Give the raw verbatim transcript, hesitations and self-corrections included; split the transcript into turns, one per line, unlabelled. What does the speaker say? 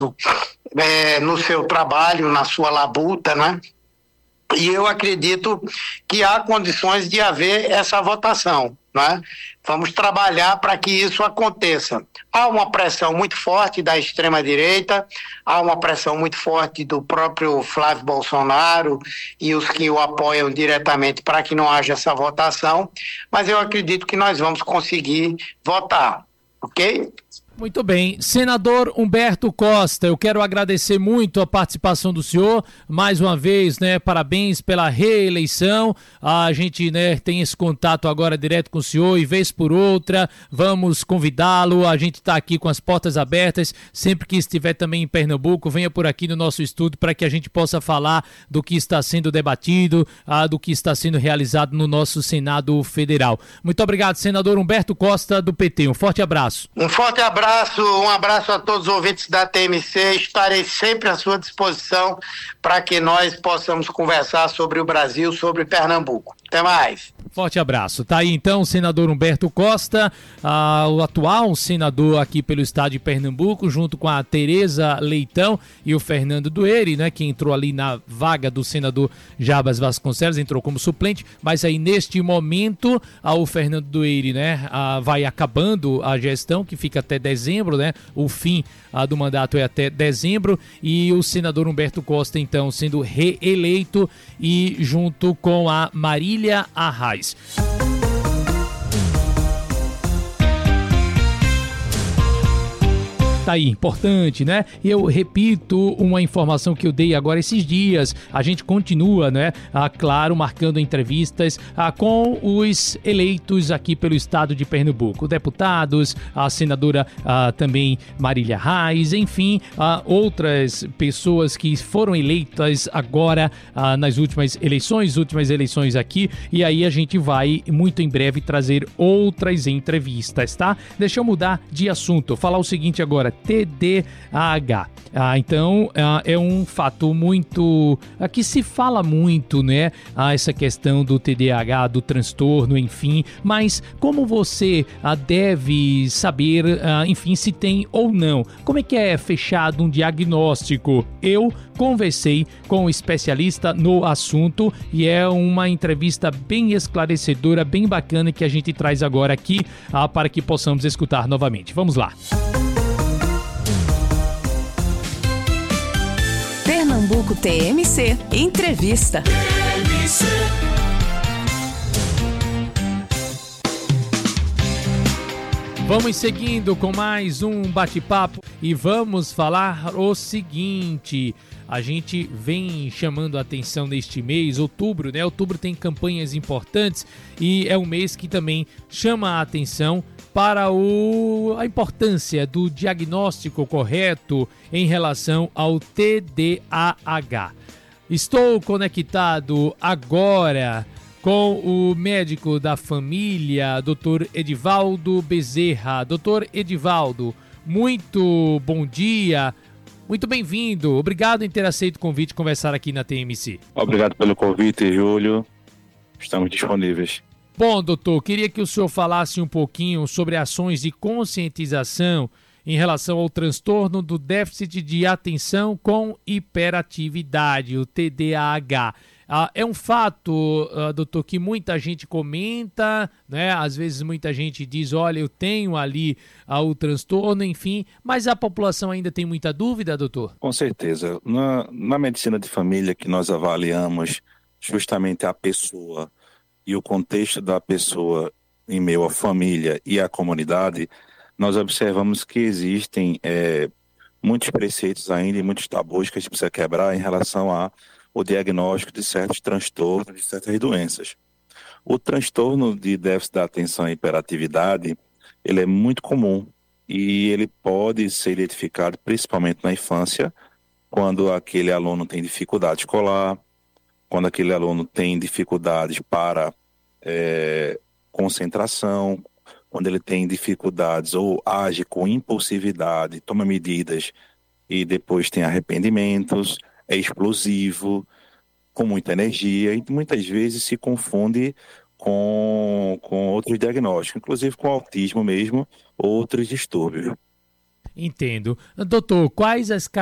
é, no seu trabalho, na sua labuta, né? E eu acredito que há condições de haver essa votação, né? Vamos trabalhar para que isso aconteça. Há uma pressão muito forte da extrema-direita, há uma pressão muito forte do próprio Flávio Bolsonaro e os que o apoiam diretamente para que não haja essa votação, mas eu acredito que nós vamos conseguir votar, ok?
Muito bem. Senador Humberto Costa, eu quero agradecer muito a participação do senhor, mais uma vez, né, parabéns pela reeleição, a gente, né, tem esse contato agora direto com o senhor e vez por outra, vamos convidá-lo, a gente está aqui com as portas abertas, sempre que estiver também em Pernambuco, venha por aqui no nosso estúdio para que a gente possa falar do que está sendo debatido, ah, do que está sendo realizado no nosso Senado Federal. Muito obrigado, senador Humberto Costa, do P T, um forte abraço.
Um forte abraço. Um abraço a todos os ouvintes da T M C, estarei sempre à sua disposição para que nós possamos conversar sobre o Brasil, sobre Pernambuco. Até mais.
Forte abraço. Tá aí então o senador Humberto Costa, ah, o atual senador aqui pelo estado de Pernambuco, junto com a Tereza Leitão e o Fernando Dueire, né, que entrou ali na vaga do senador Jarbas Vasconcelos, entrou como suplente, mas aí neste momento ah, o Fernando Dueire, né, ah, vai acabando a gestão, que fica até dezembro, né, o fim ah, do mandato é até dezembro, e o senador Humberto Costa então sendo reeleito e junto com a Marília Arraes. Tá aí, importante, né? E eu repito uma informação que eu dei agora esses dias. A gente continua, né? Ah, claro, marcando entrevistas ah, com os eleitos aqui pelo estado de Pernambuco. Deputados, a senadora ah, também Marília Reis, enfim, ah, outras pessoas que foram eleitas agora ah, nas últimas eleições, últimas eleições aqui. E aí a gente vai, muito em breve, trazer outras entrevistas, tá? Deixa eu mudar de assunto. Falar o seguinte agora. T D A H. Ah, então, ah, é um fato muito... Aqui se fala muito, né? Ah, essa questão do T D A H, do transtorno, enfim. Mas como você ah, deve saber, ah, enfim, se tem ou não? Como é que é fechado um diagnóstico? Eu conversei com um especialista no assunto e é uma entrevista bem esclarecedora, bem bacana que a gente traz agora aqui ah, para que possamos escutar novamente. Vamos lá.
Pernambuco T M C Entrevista. T M C.
Vamos seguindo com mais um bate-papo e vamos falar o seguinte. A gente vem chamando a atenção neste mês, outubro, né? Outubro tem campanhas importantes e é um mês que também chama a atenção para o, a importância do diagnóstico correto em relação ao T D A H. Estou conectado agora com o médico da família, doutor Edivaldo Bezerra. doutor Edivaldo, muito bom dia, muito bem-vindo. Obrigado em ter aceito o convite de conversar aqui na T M C.
Obrigado pelo convite, Júlio. Estamos disponíveis.
Bom, doutor, queria que o senhor falasse um pouquinho sobre ações de conscientização em relação ao transtorno do déficit de atenção com hiperatividade, o T D A H. Ah, é um fato, ah, doutor, que muita gente comenta, né? Às vezes muita gente diz, olha, eu tenho ali ah, o transtorno, enfim, mas a população ainda tem muita dúvida, doutor?
Com certeza. Na, na medicina de família que nós avaliamos justamente a pessoa e o contexto da pessoa em meio à família e à comunidade, nós observamos que existem é, muitos preceitos ainda e muitos tabus que a gente precisa quebrar em relação a o diagnóstico de certos transtornos, de certas doenças. O transtorno de déficit da atenção e hiperatividade, ele é muito comum e ele pode ser identificado principalmente na infância, quando aquele aluno tem dificuldade escolar, quando aquele aluno tem dificuldades para é, concentração, quando ele tem dificuldades ou age com impulsividade, toma medidas e depois tem arrependimentos, é explosivo, com muita energia e muitas vezes se confunde com, com outros diagnósticos, inclusive com autismo mesmo, outros distúrbios.
Entendo. Doutor, quais as